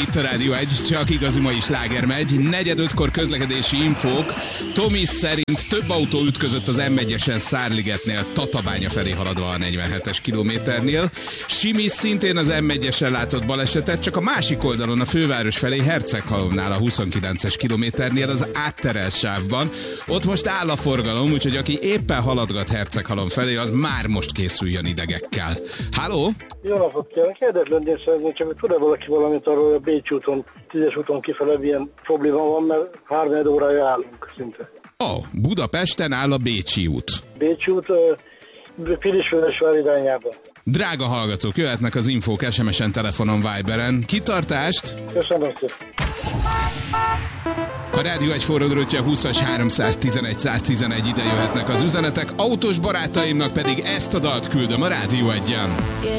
Itt a Rádió 1, csak igazi mai sláger megy. 4:45-kor közlekedési infók. Tomi szerint több autó ütközött az M1-esen Szárligetnél, Tatabánya felé haladva a 47-es kilométernél. Simi szintén az M1-esen látott balesetet, csak a másik oldalon a főváros felé Herceghalomnál a 29-es kilométernél az átterelt sávban. Ott most áll a forgalom, úgyhogy aki éppen haladgat Herceghalom felé, az már most készüljön idegekkel. Halló? Jó napot kívánok! Érdeklődni szeretnék, csak tud-e valaki valamit arról, hogy a Bécsi úton, 10-es úton kifele milyen probléma van, mert 3 órája állunk szinte. Budapesten áll a Bécsi út. Bécsi út, Pilisvörösvár irányában. Drága hallgatók, jöhetnek az infók SMS-en, telefonon, Viberen. Kitartást! Köszönöm szépen! A Rádió 1 forródrótja 20-as 311 111, ide jöhetnek az üzenetek, autós barátaimnak pedig ezt a dalt küldöm a Rádió 1-en.